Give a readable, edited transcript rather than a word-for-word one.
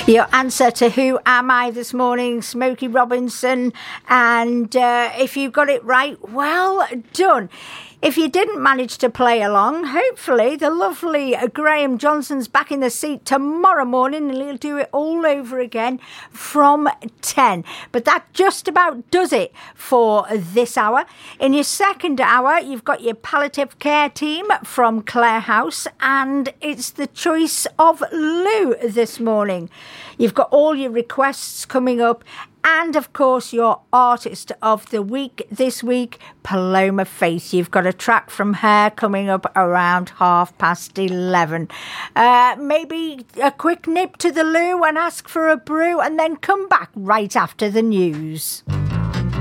Your answer to Who Am I this morning, Smokey Robinson. And if you got it right, well done. If you didn't manage to play along, hopefully the lovely Graham Johnson's back in the seat tomorrow morning and he'll do it all over again from 10. But that just about does it for this hour. In your second hour, you've got your palliative care team from Clare House and it's the choice of Lou this morning. You've got all your requests coming up. And, of course, your artist of the week this week, Paloma Faith. You've got a track from her coming up around 11:30. Maybe a quick nip to the loo and ask for a brew and then come back right after the news.